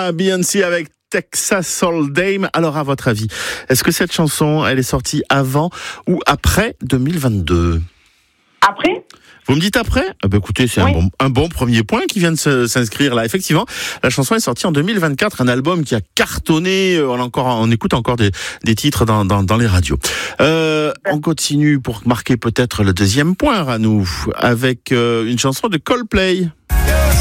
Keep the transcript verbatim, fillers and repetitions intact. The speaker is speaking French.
Rihanna, Beyoncé avec Texas Hold'em. Alors, à votre avis, est-ce que cette chanson, elle est sortie avant ou après deux mille vingt-deux ? Après ? Vous me dites après ? Ah bah écoutez, c'est oui. un, bon, un bon premier point qui vient de se, s'inscrire là. Effectivement, la chanson est sortie en deux mille vingt-quatre, un album qui a cartonné. On, a encore, on écoute encore des, des titres dans, dans, dans les radios. Euh, on continue pour marquer peut-être le deuxième point, Ranou, avec euh, une chanson de Coldplay.